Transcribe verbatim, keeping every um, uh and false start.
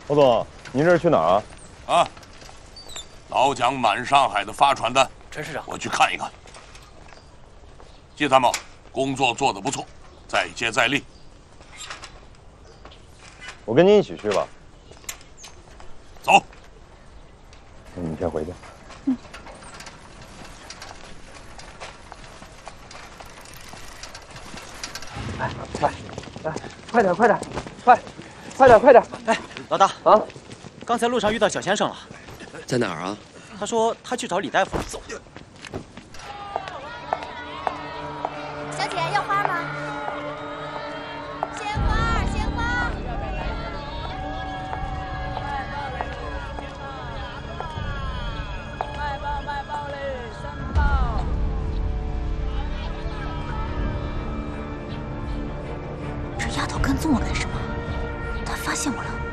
侯总，您这是去哪儿啊？ 啊，老蒋满上海的发传单， 陈市长， 我去看一看。季参谋，工作做得不错，再接再厉。 我跟您一起去吧。 走。 那你先回去。 嗯。 来，快，来，快点，快点，快，快点，快点！ 哎，老大啊， 刚才路上遇到小先生了， 在哪儿啊？ 他说他去找李大夫。走。 小姐要花吗？鲜花，鲜花。 卖报卖报嘞，申报。 这丫头跟踪我干什么？她发现我了。